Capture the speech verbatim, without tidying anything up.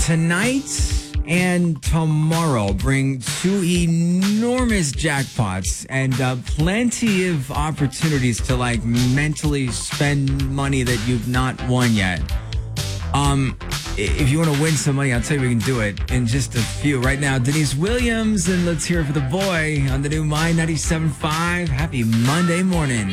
tonight and tomorrow bring two enormous jackpots and uh, plenty of opportunities to like mentally spend money that you've not won yet. Um, if you want to win some money, I'll tell you we can do it in just a few. Right now, Denise Williams, and let's hear it for the boy on the new My ninety-seven point five. Happy Monday morning.